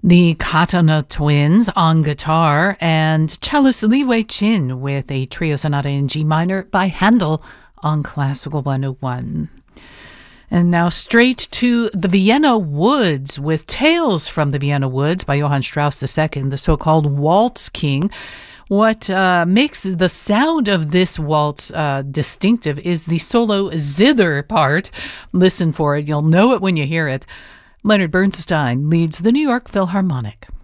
The Katana Twins on guitar, and cellist Li Wei Chin with a trio sonata in G minor by Handel on Classical 101. And now straight to the Vienna Woods with Tales from the Vienna Woods by Johann Strauss II, the so-called Waltz King. What makes the sound of this waltz distinctive is the solo zither part. Listen for it. You'll know it when you hear it. Leonard Bernstein leads the New York Philharmonic.